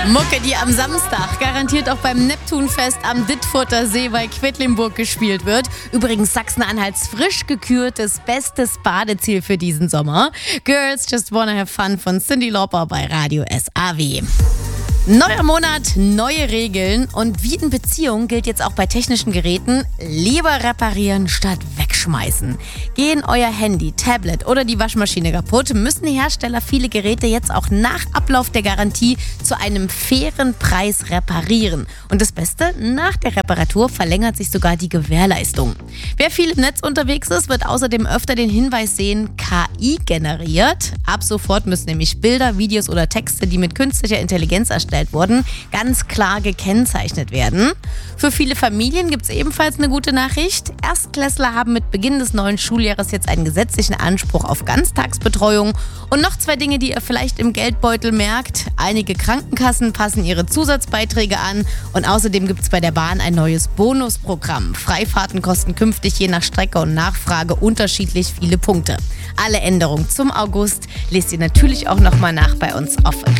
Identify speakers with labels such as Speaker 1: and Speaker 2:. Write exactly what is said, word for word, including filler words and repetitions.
Speaker 1: Mucke, die am Samstag garantiert auch beim Neptunfest am Dittfurter See bei Quedlinburg gespielt wird. Übrigens Sachsen-Anhalts frisch gekürtes bestes Badeziel für diesen Sommer. Girls Just Wanna Have Fun von Cyndi Lauper bei Radio S A W. Neuer Monat, neue Regeln und wie in Beziehungen gilt jetzt auch bei technischen Geräten, lieber reparieren statt wegschmeißen. Gehen euer Handy, Tablet oder die Waschmaschine kaputt, müssen die Hersteller viele Geräte jetzt auch nach Ablauf der Garantie zu einem fairen Preis reparieren. Und das Beste, nach der Reparatur verlängert sich sogar die Gewährleistung. Wer viel im Netz unterwegs ist, wird außerdem öfter den Hinweis sehen, K I generiert. Ab sofort müssen nämlich Bilder, Videos oder Texte, die mit künstlicher Intelligenz erstellt wurden, ganz klar gekennzeichnet werden. Für viele Familien gibt es ebenfalls eine gute Nachricht. Erstklässler haben mit Beginn des neuen Schuljahres jetzt einen gesetzlichen Anspruch auf Ganztagsbetreuung. Und noch zwei Dinge, die ihr vielleicht im Geldbeutel merkt. Einige Krankenkassen passen ihre Zusatzbeiträge an und außerdem gibt es bei der Bahn ein neues Bonusprogramm. Freifahrten kosten künftig je nach Strecke und Nachfrage unterschiedlich viele Punkte. Alle Änderungen zum August lest ihr natürlich auch nochmal nach bei uns auf